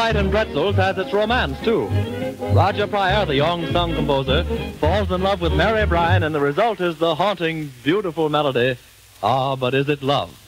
Delight in Pretzels has its romance, too. Roger Pryor, the young song composer, falls in love with Mary Bryan, and the result is the haunting, beautiful melody, Ah, But Is It Love?